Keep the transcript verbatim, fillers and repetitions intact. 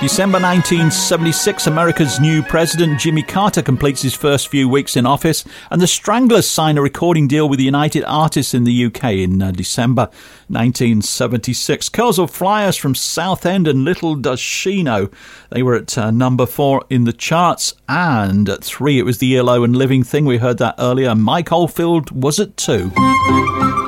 December nineteen seventy-six, America's new president, Jimmy Carter, completes his first few weeks in office, and the Stranglers sign a recording deal with United Artists in the U K in uh, December nineteen seventy-six. Curls Will Fly Us from Southend and Little Does She Know. They were at uh, number four in the charts, and at three it was the E L O and Living Thing. We heard that earlier. Mike Oldfield was at two.